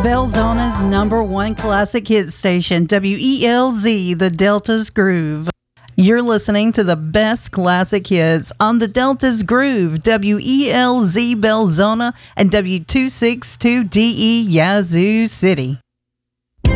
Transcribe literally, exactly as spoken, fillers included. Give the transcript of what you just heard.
Belzona's number one classic hit station, W E L Z, the Delta's Groove. You're listening to the best classic hits on the Delta's Groove, W E L Z Belzona and W two sixty-two D E Yazoo City.